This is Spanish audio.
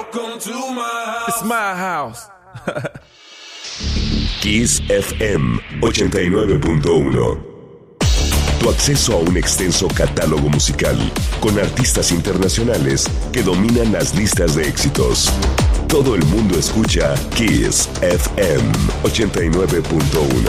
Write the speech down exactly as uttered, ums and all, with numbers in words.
It's my house. Kiss F M ochenta y nueve punto uno. Tu acceso a un extenso catálogo musical con artistas internacionales que dominan las listas de éxitos. Todo el mundo escucha Kiss F M ochenta y nueve punto uno.